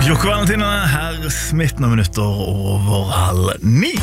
Joko Valentina her, 19 minutter over 8:30.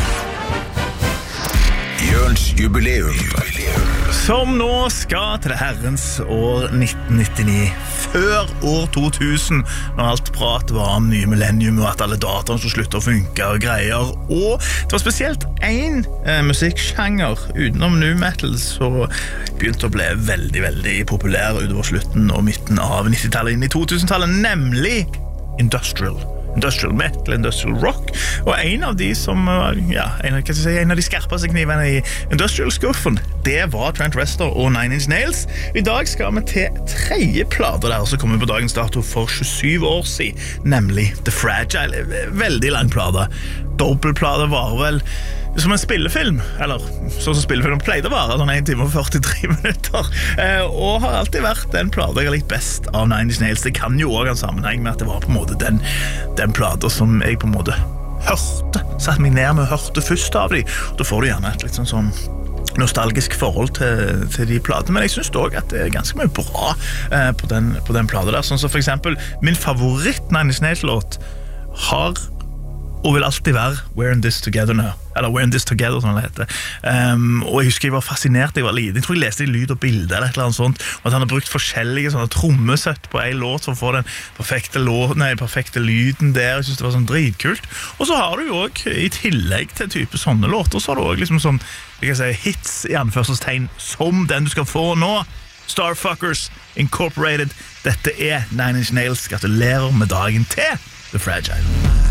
Jørns jubileum. Som nå skal til det herrens år 1999, før år 2000, når alt prat var om nye millennium og at alle dataene skulle slutte å funke og greier. Og det var spesielt en musikksjanger utenom nu metal så begynte å bli veldig, veldig populær utover slutten og midten av 90-tallet inn i 2000-tallet, nemlig industrial metal, industrial rock. Og en av de som en av de skarpeste knivene i industrial-skuffen, det var Trent Reznor og Nine Inch Nails. I dag skal vi til tredje plate der som kommer på dagens dato for 27 år siden, nemlig The Fragile. Veldig lang plate. Dobbeltplate var vel som en spillefilm, eller sånn som spillefilm pleide å være, sånn 1 time og 43 minutter, og har alltid vært den plata jeg har likt best av Nine Inch Nails. Det kan jo også ha en sammenheng med at det var på en måte den plata som jeg på en måte satt meg ned med og hørte først av de. Da får du gjerne et litt sånn nostalgisk forhold til de platene, men jeg synes også at det er ganske mye bra på den plata der, sånn som for eksempel min favoritt Nine Inch Nails-låt har og vil alltid være We're in this together now, eller We're in this together, sånn det heter. Og jeg husker jeg var fascinert, jeg var liten. Jeg tror jeg leste i Lyd og Bilde eller et eller annet sånt, og at han har brukt forskjellige sånne trommesett på en låt for å få den perfekte lyden der. Jeg synes det var sånn dritkult. Og så har du jo også, i tillegg til type sånne låter, så har du også liksom sånn, jeg kan si, hits i anførselstegn, som den du skal få nå. Starfuckers Incorporated. Dette er Nine Inch Nails. Gratulerer med dagen til The Fragile.